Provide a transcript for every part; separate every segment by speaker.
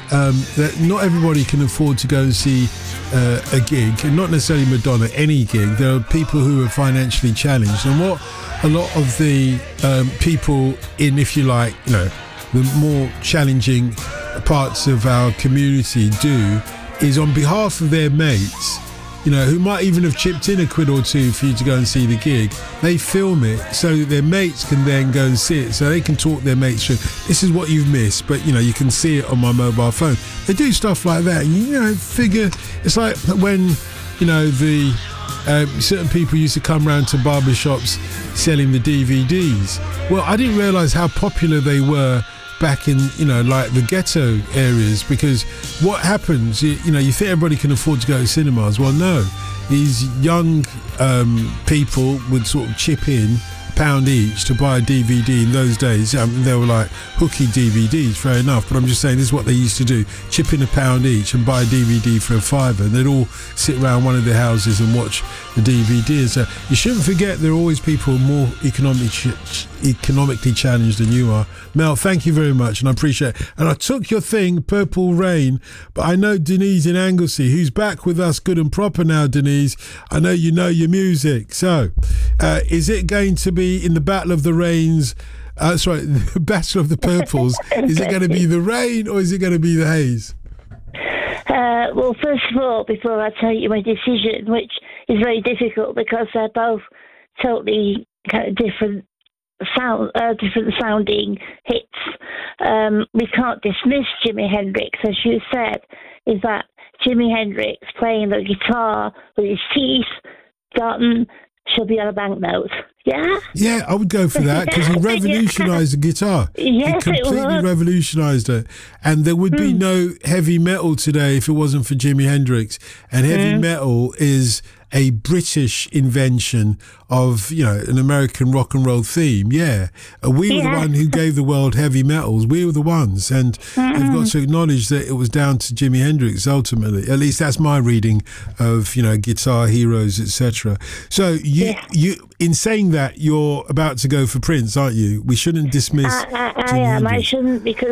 Speaker 1: that not everybody can afford to go and see a gig, and not necessarily Madonna, any gig. There are people who are financially challenged, and what a lot of the people in, if you like, the more challenging parts of our community do is, on behalf of their mates, who might even have chipped in a quid or two for you to go and see the gig, they film it so that their mates can then go and see it, so they can talk their mates through, this is what you've missed, but you can see it on my mobile phone. They do stuff like that. Figure it's like when the certain people used to come around to barbershops selling the DVDs. Well, I didn't realise how popular they were back in like the ghetto areas, because what happens, you think everybody can afford to go to cinemas. Well, no, these young people would sort of chip in £1 each to buy a DVD. In those days, they were like hooky DVDs, fair enough, but I'm just saying this is what they used to do: chip in £1 each and buy a DVD for £5, and they'd all sit around one of their houses and watch the DVD. So you shouldn't forget there are always people more economically challenged than you are. Mel, thank you very much, and I appreciate it. And I took your thing, Purple Rain, but I know Denise in Anglesey, who's back with us good and proper now. Denise, I know you know your music, so is it going to be in the Battle of the Rains, the Battle of the Purples? Is it going to be the rain or is it going to be the haze?
Speaker 2: Well, first of all, before I tell you my decision, which is very difficult because they're both totally kind of different sounding hits, we can't dismiss Jimi Hendrix, as you said, is that Jimi Hendrix playing the guitar with his teeth done should be on a banknote. Yeah,
Speaker 1: I would go for that, because he revolutionised the guitar.
Speaker 2: Yes,
Speaker 1: he completely revolutionised it. And there would be no heavy metal today if it wasn't for Jimi Hendrix. And heavy metal is a British invention of, an American rock and roll theme. Yeah. We were the one who gave the world heavy metals. We were the ones. And we've got to acknowledge that it was down to Jimi Hendrix ultimately. At least that's my reading of, Guitar Heroes, etc. So you in saying that, you're about to go for Prince, aren't you? We shouldn't dismiss
Speaker 2: I am. I shouldn't, because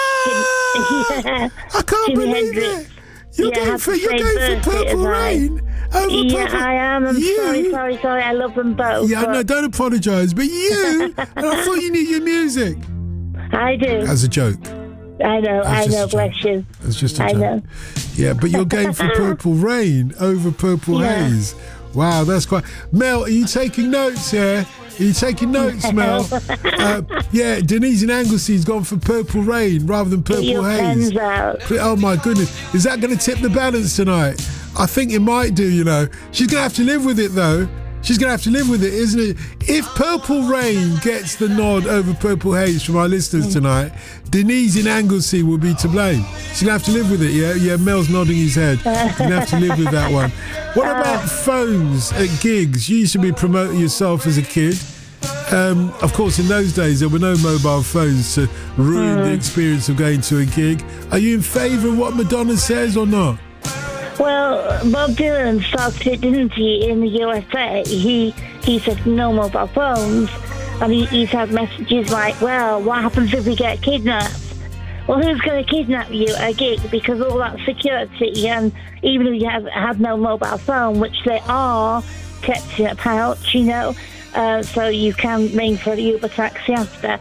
Speaker 1: I can't believe it. You're going for Purple Rain over Purple.
Speaker 2: I am. I'm sorry. I love them both.
Speaker 1: Yeah, no, don't apologise. But you, and I thought you knew your music.
Speaker 2: I do.
Speaker 1: As a joke.
Speaker 2: I know, bless you.
Speaker 1: It's just a joke.
Speaker 2: I know.
Speaker 1: Yeah, but you're going for Purple Rain over Purple Haze. Wow, that's quite... Mel, are you taking notes here? Are you taking notes, Mel? Denise in Anglesey's gone for Purple Rain rather than Purple Haze.
Speaker 2: Pens out.
Speaker 1: Oh my goodness. Is that going to tip the balance tonight? I think it might do, She's going to have to live with it, though. She's going to have to live with it, isn't it? If Purple Rain gets the nod over Purple Haze from our listeners tonight, Denise in Anglesey will be to blame. She's going to have to live with it, yeah? Yeah, Mel's nodding his head. You're going to have to live with that one. What about phones at gigs? You used to be promoting yourself as a kid. Of course, in those days, there were no mobile phones to ruin the experience of going to a gig. Are you in favour of what Madonna says or not?
Speaker 2: Well, Bob Dylan started it, didn't he, in the USA? He said no mobile phones, and he's had messages like, well, what happens if we get kidnapped? Well, who's going to kidnap you at a gig? Because all that security, and even if you have no mobile phone, which they are kept in a pouch, so you can ring for a Uber taxi after.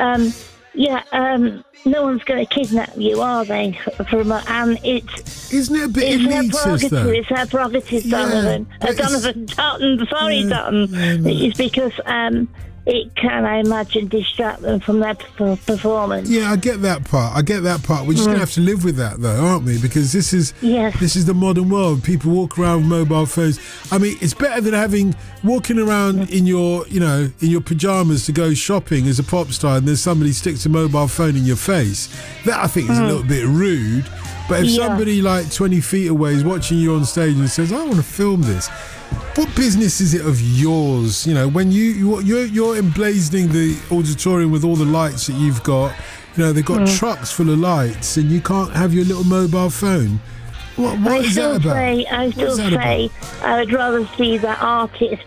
Speaker 2: No one's going to kidnap you, are they? And
Speaker 1: isn't it a bit elitist, though?
Speaker 2: It's their prerogative, Donovan. Dutton. Sorry, Dutton. It's because it can, I imagine, distract them from their performance.
Speaker 1: Yeah, I get that part. We're just going to have to live with that, though, aren't we? Because this is the modern world. People walk around with mobile phones. I mean, it's better than walking around in your pajamas to go shopping as a pop star, and there's somebody sticks a mobile phone in your face. That, I think, is a little bit rude. But if somebody like 20 feet away is watching you on stage and says, I want to film this, what business is it of yours? When you're emblazoning the auditorium with all the lights that you've got, they've got trucks full of lights, and you can't have your little mobile phone. What is that about?
Speaker 2: I still say I would rather see that artist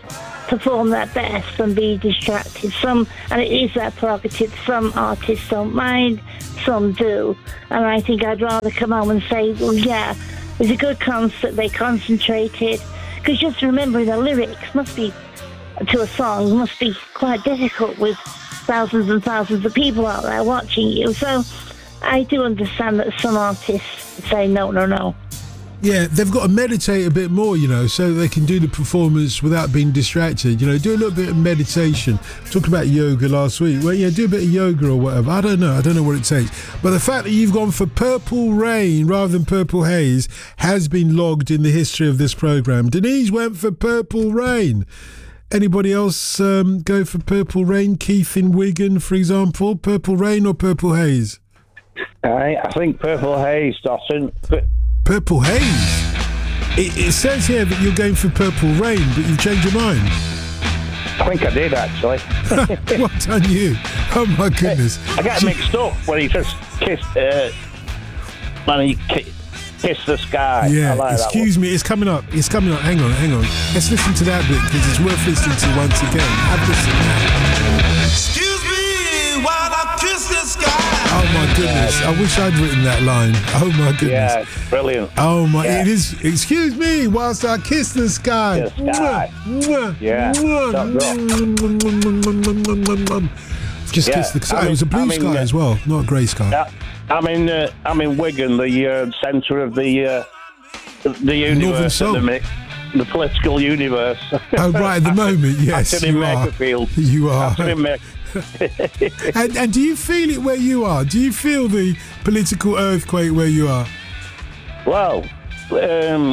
Speaker 2: perform their best and be distracted. Some, and it is their prerogative. Some artists don't mind, some do. And I think I'd rather come home and say, well, yeah, it was a good concert. They concentrated. Because just remembering the lyrics must be to a song must be quite difficult with thousands and thousands of people out there watching you. So I do understand that some artists say no.
Speaker 1: Yeah, they've got to meditate a bit more, so they can do the performance without being distracted. Do a little bit of meditation. Talked about yoga last week. Well, do a bit of yoga or whatever. I don't know what it takes. But the fact that you've gone for Purple Rain rather than Purple Haze has been logged in the history of this programme. Denise went for Purple Rain. Anybody else go for Purple Rain? Keith in Wigan, for example. Purple Rain or Purple Haze?
Speaker 3: I think Purple Haze, Dawson.
Speaker 1: Purple Haze? It says here that you're going for Purple Rain, but you've changed your mind.
Speaker 3: I think I did, actually.
Speaker 1: What done you? Oh, my goodness.
Speaker 3: I got mixed up when he just kissed... Kiss the Sky.
Speaker 1: Yeah,
Speaker 3: I like
Speaker 1: excuse me, it's coming up. Hang on. Let's listen to that bit because it's worth listening to once again. Have this.
Speaker 4: Excuse me while I kiss the sky.
Speaker 1: Oh my goodness, I wish I'd written that line. Oh my goodness.
Speaker 3: Yeah, brilliant.
Speaker 1: Oh my, it is. Excuse me whilst I kiss the sky.
Speaker 3: The sky. Yeah.
Speaker 1: Just kiss the sky. It was a blue sky as well, not a grey sky.
Speaker 3: Yeah. I'm in Wigan, the centre of the universe at the minute, the political universe.
Speaker 1: Oh, right, at the moment, yes,
Speaker 3: Acting in Makerfield.
Speaker 1: You are.
Speaker 3: and
Speaker 1: do you feel it where you are? Do you feel the political earthquake where you are?
Speaker 3: Well,